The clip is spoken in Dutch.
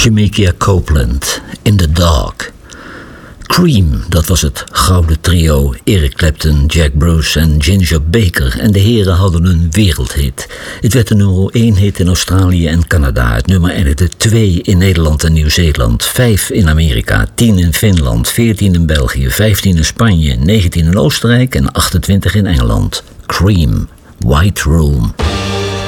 Shemekia Copeland, In the Dark. Cream, dat was het gouden trio. Eric Clapton, Jack Bruce en Ginger Baker. En de heren hadden een wereldhit. Het werd de nummer 1 hit in Australië en Canada. Het nummer eindigde 2 in Nederland en Nieuw-Zeeland. 5 in Amerika, 10 in Finland, 14 in België, 15 in Spanje, 19 in Oostenrijk en 28 in Engeland. Cream, White Room.